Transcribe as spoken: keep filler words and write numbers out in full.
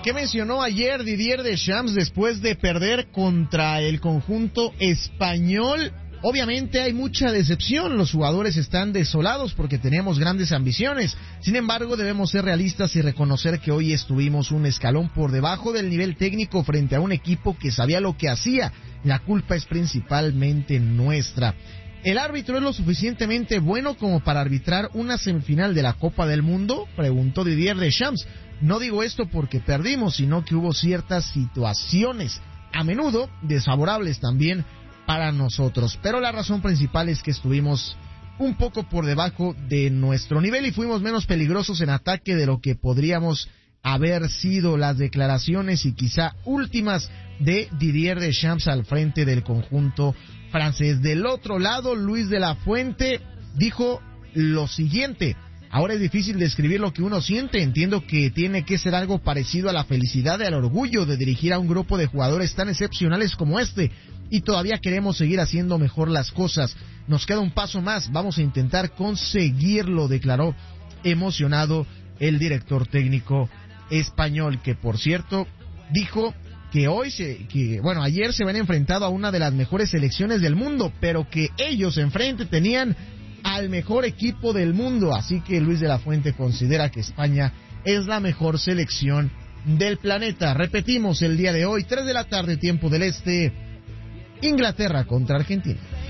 ¿Qué mencionó ayer Didier Deschamps después de perder contra el conjunto español? Obviamente hay mucha decepción, los jugadores están desolados porque tenemos grandes ambiciones. Sin embargo, debemos ser realistas y reconocer que hoy estuvimos un escalón por debajo del nivel técnico frente a un equipo que sabía lo que hacía. La culpa es principalmente nuestra. ¿El árbitro es lo suficientemente bueno como para arbitrar una semifinal de la Copa del Mundo?, preguntó Didier Deschamps. No digo esto porque perdimos, sino que hubo ciertas situaciones, a menudo desfavorables también para nosotros. Pero la razón principal es que estuvimos un poco por debajo de nuestro nivel y fuimos menos peligrosos en ataque de lo que podríamos haber sido. Las declaraciones y quizá últimas de Didier Deschamps al frente del conjunto francés. Del otro lado, Luis de la Fuente dijo lo siguiente: ahora es difícil describir lo que uno siente, entiendo que tiene que ser algo parecido a la felicidad y al orgullo de dirigir a un grupo de jugadores tan excepcionales como este, y todavía queremos seguir haciendo mejor las cosas, nos queda un paso más, vamos a intentar conseguirlo, declaró emocionado el director técnico español, que por cierto dijo que hoy se, que bueno, ayer se habían enfrentado a una de las mejores selecciones del mundo, pero que ellos enfrente tenían al mejor equipo del mundo, así que Luis de la Fuente considera que España es la mejor selección del planeta. Repetimos el día de hoy, tres de la tarde, tiempo del este, Inglaterra contra Argentina.